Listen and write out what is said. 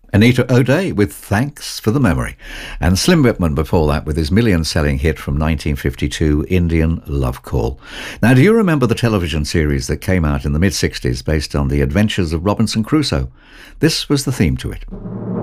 Anita O'Day with Thanks for the Memory. And Slim Whitman before that with his million-selling hit from 1952, Indian Love Call. Now, do you remember the television series that came out in the mid-60s based on the adventures of Robinson Crusoe? This was the theme to it.